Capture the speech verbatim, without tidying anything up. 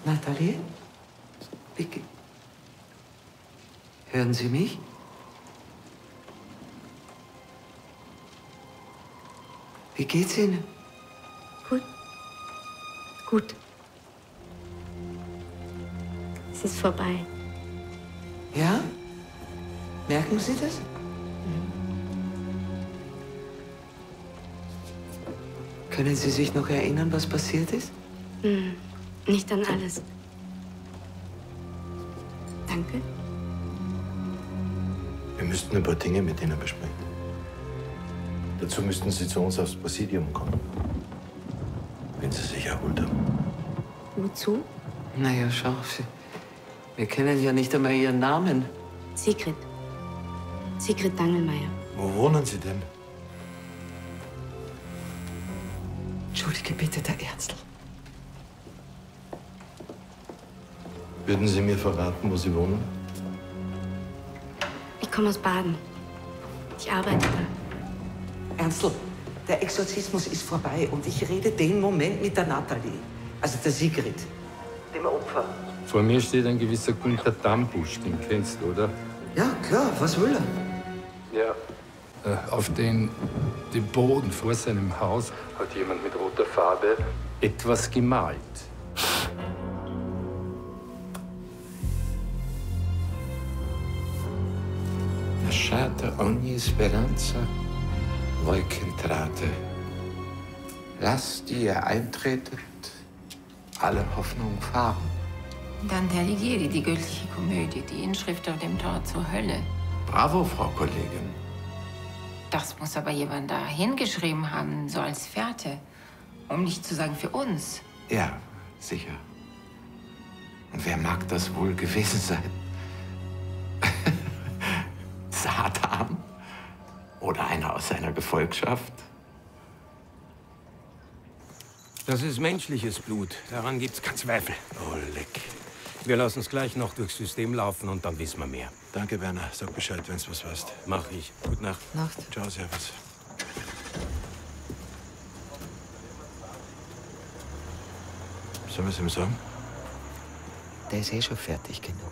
Nathalie? Wie ge- Hören Sie mich? Wie geht's Ihnen? Gut. Gut. Es ist vorbei. Ja? Merken Sie das? Können Sie sich noch erinnern, was passiert ist? Hm, nicht an alles. Danke. Wir müssten ein paar Dinge mit Ihnen besprechen. Dazu müssten Sie zu uns aufs Präsidium kommen. Wenn Sie sich erholt haben. Wozu? Naja, schau, Sie- wir kennen ja nicht einmal Ihren Namen. Sigrid. Sigrid Dangelmeier. Wo wohnen Sie denn? Entschuldige bitte, der Ernstl. Würden Sie mir verraten, wo Sie wohnen? Ich komme aus Baden. Ich arbeite da. Ernstl, der Exorzismus ist vorbei und ich rede den Moment mit der Nathalie. Also der Sigrid, dem Opfer. Vor mir steht ein gewisser Günther Dambusch, den kennst du, oder? Ja, klar, was will er? Ja. Äh, auf den, dem Boden vor seinem Haus hat jemand mit roter Farbe etwas gemalt. Lasciata ogni speranza, voi che entrate. Lasst, die ihr eintretet, alle Hoffnung fahren. Dante Alighieri, die göttliche Komödie, die Inschrift auf dem Tor zur Hölle. Bravo, Frau Kollegin. Das muss aber jemand da hingeschrieben haben, so als Fährte. Um nicht zu sagen für uns. Ja, sicher. Und wer mag das wohl gewesen sein? Satan? Oder einer aus seiner Gefolgschaft? Das ist menschliches Blut. Daran gibt's keinen Zweifel. Oh, leck. Wir lassen es gleich noch durchs System laufen und dann wissen wir mehr. Danke, Werner. Sag Bescheid, wenn's was weißt. Mach ich. Gute Nacht. Nacht. Ciao, servus. Sollen wir es ihm sagen? Der ist eh schon fertig genug.